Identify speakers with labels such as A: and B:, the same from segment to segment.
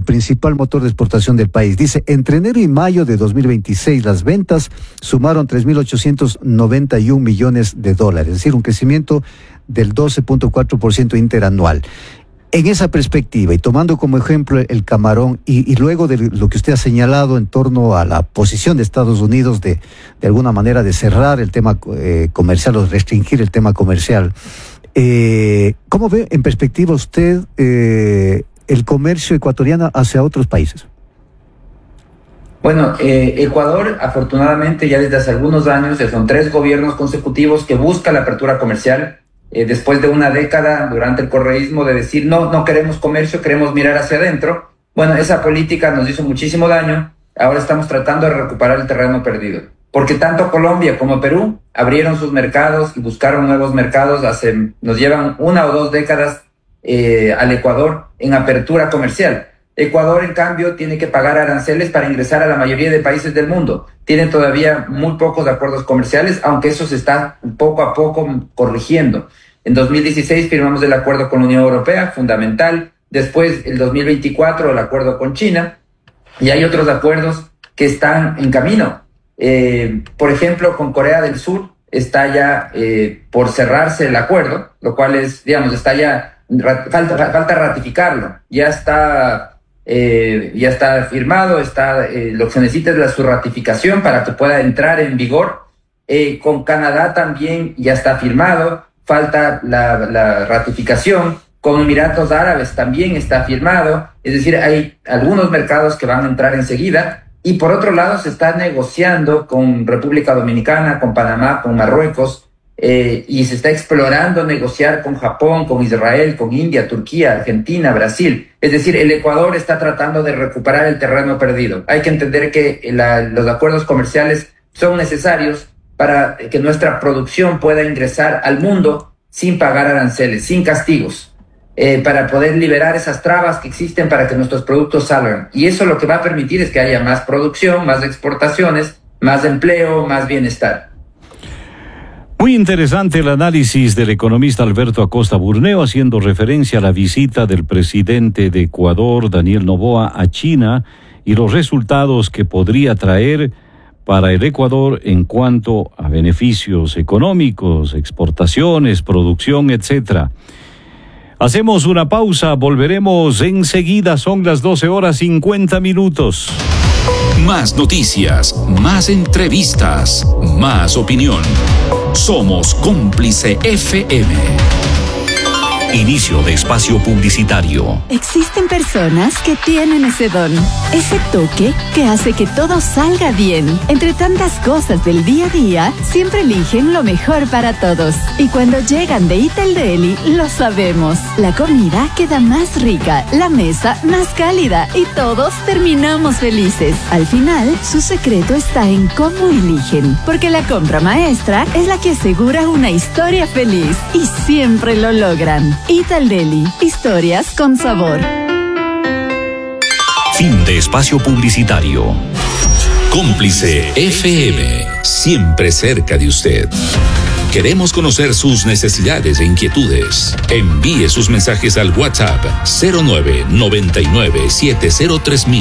A: principal motor de exportación del país. Dice, entre enero y mayo de 2026, las ventas sumaron 3.891 millones de dólares, es decir, un crecimiento del 12.4% interanual. En esa perspectiva, y tomando como ejemplo el camarón, y luego de lo que usted ha señalado en torno a la posición de Estados Unidos de alguna manera de cerrar el tema comercial o restringir el tema comercial, ¿cómo ve en perspectiva usted el comercio ecuatoriano hacia otros países?
B: Bueno, Ecuador, afortunadamente, ya desde hace algunos años, ya son 3 gobiernos consecutivos que buscan la apertura comercial. Después de una década durante el correísmo de decir no queremos comercio, queremos mirar hacia adentro. Bueno, esa política nos hizo muchísimo daño. Ahora estamos tratando de recuperar el terreno perdido. Porque tanto Colombia como Perú abrieron sus mercados y buscaron nuevos mercados. Nos llevan 1 o 2 décadas al Ecuador en apertura comercial. Ecuador, en cambio, tiene que pagar aranceles para ingresar a la mayoría de países del mundo. Tiene todavía muy pocos acuerdos comerciales, aunque eso se está poco a poco corrigiendo. En 2016 firmamos el acuerdo con la Unión Europea, fundamental. Después, el 2024, el acuerdo con China. Y hay otros acuerdos que están en camino. Por ejemplo, con Corea del Sur está ya por cerrarse el acuerdo, lo cual es, digamos, está ya, falta ratificarlo. Ya está firmado, lo que se necesita es su ratificación para que pueda entrar en vigor. Con Canadá también ya está firmado, falta la ratificación. Con Emiratos Árabes también está firmado, es decir, hay algunos mercados que van a entrar enseguida. Y por otro lado se está negociando con República Dominicana, con Panamá, con Marruecos, y se está explorando negociar con Japón, con Israel, con India, Turquía, Argentina, Brasil. Es decir, el Ecuador está tratando de recuperar el terreno perdido. Hay que entender que los acuerdos comerciales son necesarios para que nuestra producción pueda ingresar al mundo sin pagar aranceles, sin castigos, para poder liberar esas trabas que existen para que nuestros productos salgan. Y eso lo que va a permitir es que haya más producción, más exportaciones, más empleo, más bienestar.
C: Muy interesante el análisis del economista Alberto Acosta Burneo, haciendo referencia a la visita del presidente de Ecuador, Daniel Noboa, a China y los resultados que podría traer para el Ecuador en cuanto a beneficios económicos, exportaciones, producción, etcétera. Hacemos una pausa, volveremos enseguida, son las 12:50.
D: Más noticias, más entrevistas, más opinión. Somos Cómplice FM. Inicio de espacio publicitario.
E: Existen personas que tienen ese don, ese toque que hace que todo salga bien. Entre tantas cosas del día a día, siempre eligen lo mejor para todos. Y cuando llegan de Ital Deli, lo sabemos. La comida queda más rica, la mesa más cálida y todos terminamos felices. Al final, su secreto está en cómo eligen. Porque la compra maestra es la que asegura una historia feliz. Y siempre lo logran. Ital Deli, historias con sabor.
D: Fin de espacio publicitario. Cómplice FM, siempre cerca de usted. Queremos conocer sus necesidades e inquietudes. Envíe sus mensajes al WhatsApp 0999703000.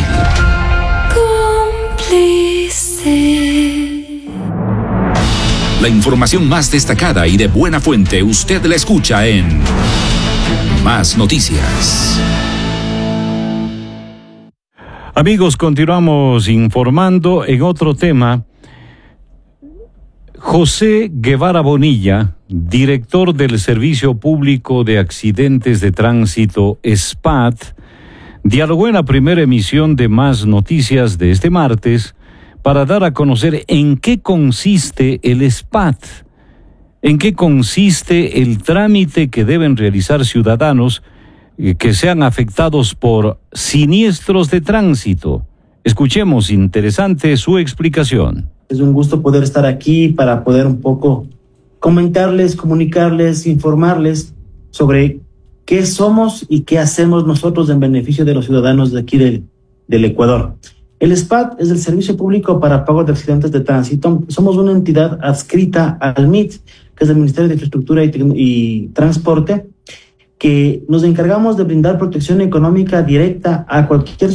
E: Cómplice.
D: La información más destacada y de buena fuente usted la escucha en Más Noticias.
C: Amigos, continuamos informando en otro tema. José Guevara Bonilla, director del Servicio Público de Accidentes de Tránsito, SPAT, dialogó en la primera emisión de Más Noticias de este martes para dar a conocer en qué consiste el SPAT, en qué consiste el trámite que deben realizar ciudadanos que sean afectados por siniestros de tránsito. Escuchemos, interesante su explicación.
F: Es un gusto poder estar aquí para poder un poco comentarles, comunicarles, informarles sobre qué somos y qué hacemos nosotros en beneficio de los ciudadanos de aquí del Ecuador. El SPAT es el Servicio Público para Pago de Accidentes de Tránsito. Somos una entidad adscrita al MIT, que es el Ministerio de Infraestructura y Transporte, que nos encargamos de brindar protección económica directa a cualquier